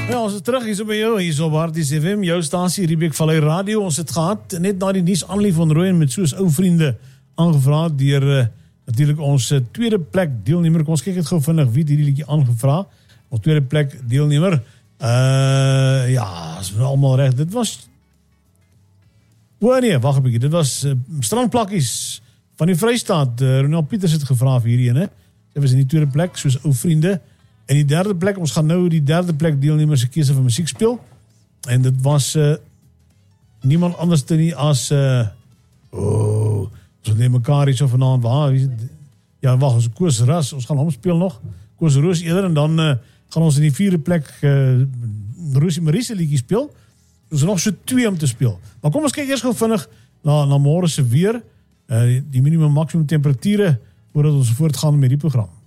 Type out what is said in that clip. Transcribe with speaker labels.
Speaker 1: Ja, ons is terug hier so by jou, hier so op Harties FM, jou stasie, Riebeek Vallei Radio. Ons het gehad, net na die nuus Annelie van Rooyen met soos ou vriende aangevra deur natuurlijk ons tweede plek deelnemer. Kom ons kyk het gou vinnig wie hierdie liedjie aangevra. Ons tweede plek deelnemer. Ja, is allemaal recht. Dit was... nee, wacht een bykie. Dit was strandplakkies van die Vrystaat. Ronald Pieters het gevra vir hierdie ene. Dit was in die tweede plek, soos ou vriende. En die derde plek, ons gaan nou die derde plek deelnemers se keuse van musiek speel. En dit was niemand anders te nie as ons neem mekaar iets of vanaand waar. Ja, wacht, ons Koos Ras, ons gaan hom speel nog. Koos Roos eerder en dan gaan ons in die vierde plek Roosie Marie liedjie speel. Ons is nog so 2 om te speel. Maar kom ons kyk eers gou vinnig na môre se weer, die minimum maksimum temperature voordat ons voortgaan met die program.